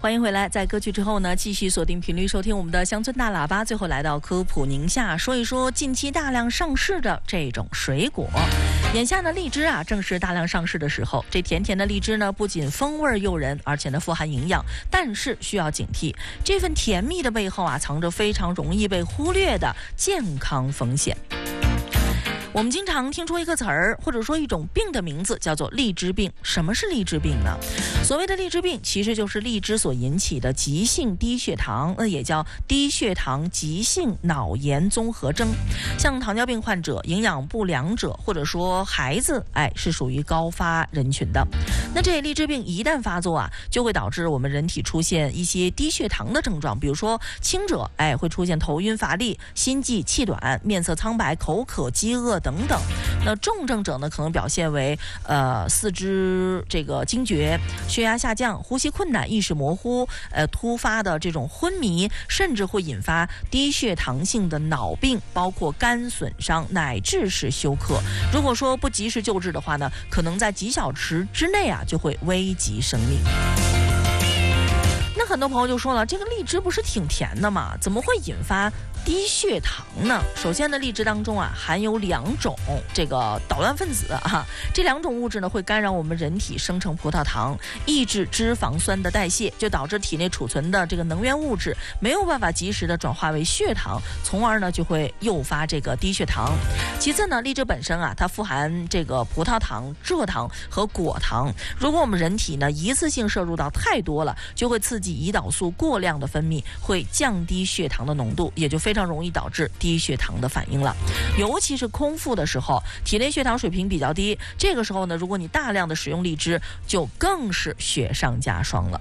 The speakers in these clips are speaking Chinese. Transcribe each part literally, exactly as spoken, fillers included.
欢迎回来，在歌曲之后呢，继续锁定频率收听我们的乡村大喇叭。最后来到科普宁夏，说一说近期大量上市的这种水果。眼下呢，荔枝啊正是大量上市的时候。这甜甜的荔枝呢，不仅风味诱人，而且呢富含营养，但是需要警惕，这份甜蜜的背后啊，藏着非常容易被忽略的健康风险。我们经常听说一个词儿，或者说一种病的名字，叫做荔枝病。什么是荔枝病呢？所谓的荔枝病，其实就是荔枝所引起的急性低血糖，那也叫低血糖急性脑炎综合征。像糖尿病患者、营养不良者，或者说孩子，哎，是属于高发人群的。那这荔枝病一旦发作啊，就会导致我们人体出现一些低血糖的症状，比如说轻者，哎，会出现头晕乏力、心悸气短、面色苍白、口渴、饥饿等等。那重症者呢，可能表现为呃四肢这个惊厥、血压下降、呼吸困难、意识模糊、呃突发的这种昏迷，甚至会引发低血糖性的脑病，包括肝损伤乃至是休克。如果说不及时救治的话呢，可能在几小时之内啊就会危及生命。那很多朋友就说了，这个荔枝不是挺甜的吗？怎么会引发低血糖呢？首先呢，荔枝当中啊含有两种这个捣乱分子啊，这两种物质呢会干扰我们人体生成葡萄糖，抑制脂肪酸的代谢，就导致体内储存的这个能源物质没有办法及时的转化为血糖，从而呢就会诱发这个低血糖。其次呢，荔枝本身啊它富含这个葡萄糖、蔗糖和果糖，如果我们人体呢一次性摄入到太多了，就会刺激胰岛素过量的分泌，会降低血糖的浓度，也就非常容易导致低血糖的反应了。尤其是空腹的时候，体内血糖水平比较低，这个时候呢，如果你大量的使用荔枝，就更是雪上加霜了。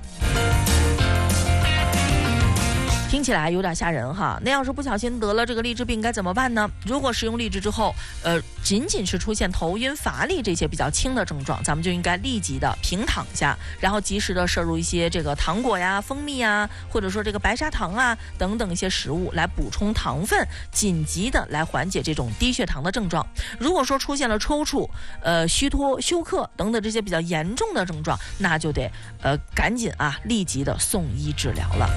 听起来有点吓人哈，那要是不小心得了这个荔枝病该怎么办呢？如果食用荔枝之后，呃，仅仅是出现头晕乏力这些比较轻的症状，咱们就应该立即的平躺下，然后及时的摄入一些这个糖果呀、蜂蜜呀，或者说这个白砂糖啊等等一些食物来补充糖分，紧急的来缓解这种低血糖的症状。如果说出现了抽搐、呃虚脱、休克等等这些比较严重的症状，那就得呃赶紧啊立即的送医治疗了。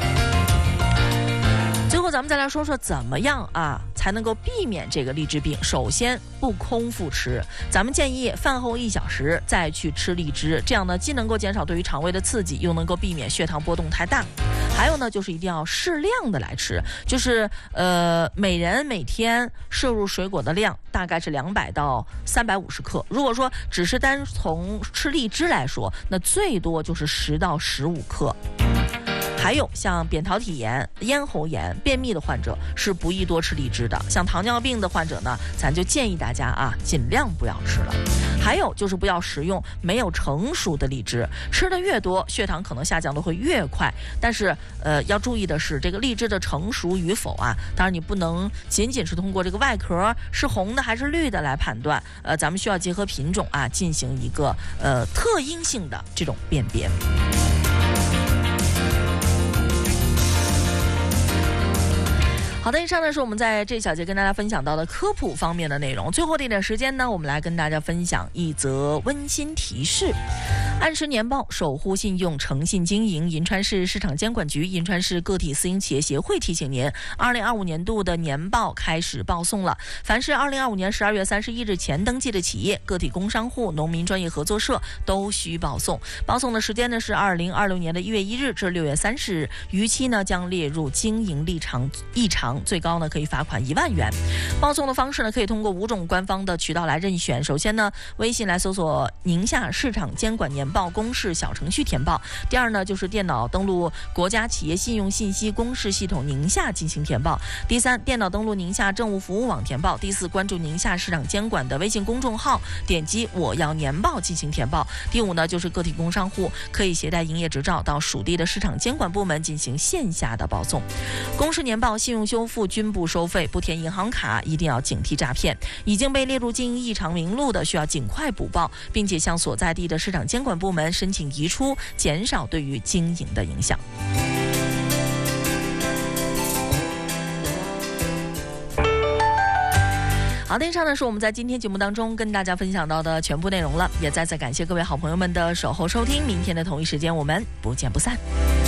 最后咱们再来说说怎么样啊才能够避免这个荔枝病。首先不空腹吃，咱们建议饭后一小时再去吃荔枝，这样呢既能够减少对于肠胃的刺激，又能够避免血糖波动太大。还有呢就是一定要适量的来吃，就是呃每人每天摄入水果的量大概是两百到三百五十克。如果说只是单从吃荔枝来说，那最多就是十到十五克。还有像扁桃体炎、咽喉炎、便秘的患者是不宜多吃荔枝的。像糖尿病的患者呢，咱就建议大家啊，尽量不要吃了。还有就是不要食用没有成熟的荔枝，吃的越多，血糖可能下降的会越快。但是呃，要注意的是，这个荔枝的成熟与否啊，当然你不能仅仅是通过这个外壳是红的还是绿的来判断。呃，咱们需要结合品种啊，进行一个呃特因性的这种辨别。好的，以上呢是我们在这小节跟大家分享到的科普方面的内容。最后的一点时间呢，我们来跟大家分享一则温馨提示。按时年报，守护信用，诚信经营。银川市市场监管局、银川市个体私营企业协会提醒您，二零二五年度的年报开始报送了。凡是二零二五年十二月三十一日前登记的企业、个体工商户、农民专业合作社都需报送。报送的时间呢是二零二六年的一月一日至六月三十日，逾期呢将列入经营立场异常，最高呢可以罚款一万元。报送的方式呢可以通过五种官方的渠道来任选。首先呢，微信来搜索宁夏市场监管年报公示小程序填报。第二呢，就是电脑登录国家企业信用信息公示系统宁夏进行填报。第三，电脑登录宁夏政务服务网填报。第四，关注宁夏市场监管的微信公众号，点击我要年报进行填报。第五呢，就是个体工商户可以携带营业执照到属地的市场监管部门进行线下的报送。公示年报、信用修复均不收费，不填银行卡一定要警惕诈骗。已经被列入经营异常名录的，需要尽快补报，并且向所在地的市场监管部门申请移出，减少对于经营的影响。好的，以上呢是我们在今天节目当中跟大家分享到的全部内容了，也再次感谢各位好朋友们的守候收听。明天的同一时间我们不见不散。